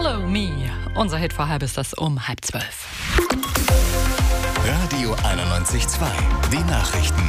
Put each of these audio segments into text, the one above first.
Follow Me. Unser Hit vor halb ist das um 11:30. Radio 91.2. Die Nachrichten.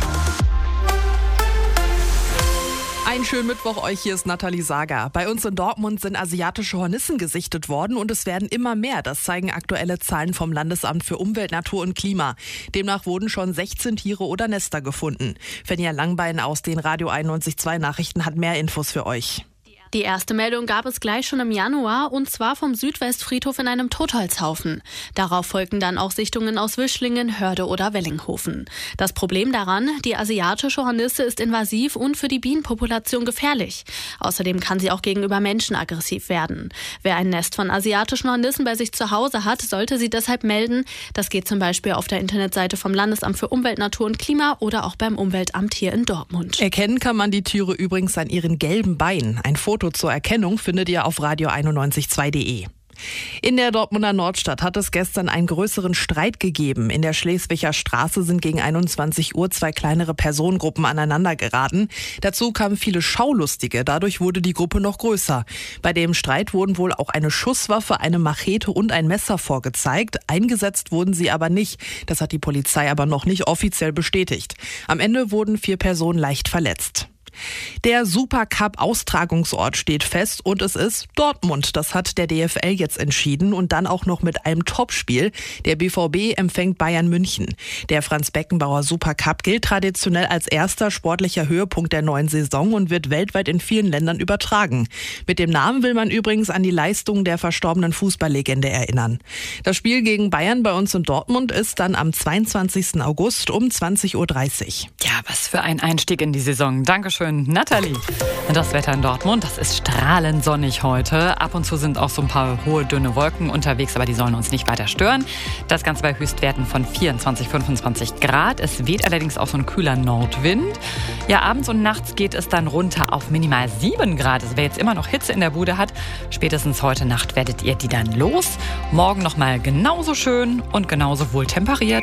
Einen schönen Mittwoch euch, hier ist Nathalie Sager. Bei uns in Dortmund sind asiatische Hornissen gesichtet worden und es werden immer mehr. Das zeigen aktuelle Zahlen vom Landesamt für Umwelt, Natur und Klima. Demnach wurden schon 16 Tiere oder Nester gefunden. Fenja Langbein aus den Radio 91.2 Nachrichten hat mehr Infos für euch. Die erste Meldung gab es gleich schon im Januar, und zwar vom Südwestfriedhof in einem Totholzhaufen. Darauf folgten dann auch Sichtungen aus Wischlingen, Hörde oder Wellinghofen. Das Problem daran, die asiatische Hornisse ist invasiv und für die Bienenpopulation gefährlich. Außerdem kann sie auch gegenüber Menschen aggressiv werden. Wer ein Nest von asiatischen Hornissen bei sich zu Hause hat, sollte sie deshalb melden. Das geht zum Beispiel auf der Internetseite vom Landesamt für Umwelt, Natur und Klima oder auch beim Umweltamt hier in Dortmund. Erkennen kann man die Tiere übrigens an ihren gelben Beinen. Ein Foto zur Erkennung findet ihr auf radio912.de. In der Dortmunder Nordstadt hat es gestern einen größeren Streit gegeben. In der Schleswiger Straße sind gegen 21 Uhr zwei kleinere Personengruppen aneinander geraten. Dazu kamen viele Schaulustige. Dadurch wurde die Gruppe noch größer. Bei dem Streit wurden wohl auch eine Schusswaffe, eine Machete und ein Messer vorgezeigt. Eingesetzt wurden sie aber nicht. Das hat die Polizei aber noch nicht offiziell bestätigt. Am Ende wurden 4 Personen leicht verletzt. Der Supercup-Austragungsort steht fest und es ist Dortmund. Das hat der DFL jetzt entschieden und dann auch noch mit einem Topspiel. Der BVB empfängt Bayern München. Der Franz-Beckenbauer Supercup gilt traditionell als erster sportlicher Höhepunkt der neuen Saison und wird weltweit in vielen Ländern übertragen. Mit dem Namen will man übrigens an die Leistungen der verstorbenen Fußballlegende erinnern. Das Spiel gegen Bayern bei uns in Dortmund ist dann am 22. August um 20:30 Uhr. Ja, was für ein Einstieg in die Saison. Dankeschön, Nathalie. Das Wetter in Dortmund, das ist strahlend sonnig heute. Ab und zu sind auch so ein paar hohe, dünne Wolken unterwegs, aber die sollen uns nicht weiter stören. Das Ganze bei Höchstwerten von 24, 25 Grad. Es weht allerdings auch so ein kühler Nordwind. Ja, abends und nachts geht es dann runter auf minimal 7 Grad. Also wer jetzt immer noch Hitze in der Bude hat, spätestens heute Nacht werdet ihr die dann los. Morgen nochmal genauso schön und genauso wohltemperiert.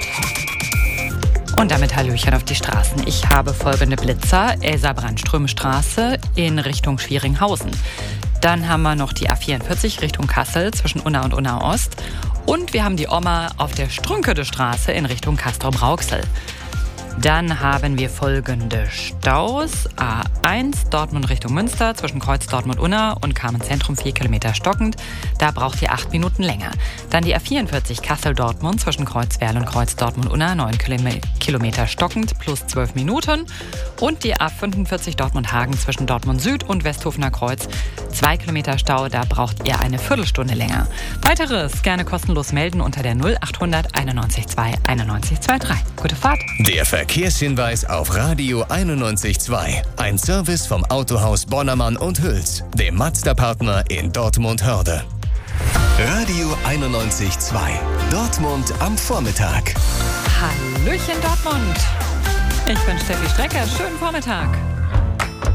Und damit Hallöchen auf die Straßen. Ich habe folgende Blitzer. Elsa-Brandström-Straße in Richtung Schwieringhausen. Dann haben wir noch die A44 Richtung Kassel zwischen Unna und Unna Ost. Und wir haben die Oma auf der Strünkede Straße in Richtung Castrop-Rauxel. Dann haben wir folgende Staus. A1 Dortmund Richtung Münster zwischen Kreuz Dortmund-Unna und Carmen-Zentrum 4 Kilometer stockend. Da braucht ihr 8 Minuten länger. Dann die A44 Kassel-Dortmund zwischen Kreuzwerl und Kreuz Dortmund-Unna 9 Kilometer stockend plus 12 Minuten. Und die A45 Dortmund-Hagen zwischen Dortmund Süd und Westhofener Kreuz 2 Kilometer Stau. Da braucht ihr eine Viertelstunde länger. Weiteres gerne kostenlos melden unter der 0800 91 2 91 23. Gute Fahrt. Der Verkehrshinweis auf Radio 91.2. Ein Service vom Autohaus Bonnermann und Hüls, dem Mazda-Partner in Dortmund-Hörde. Radio 91.2. Dortmund am Vormittag. Hallöchen Dortmund. Ich bin Steffi Strecker. Schönen Vormittag.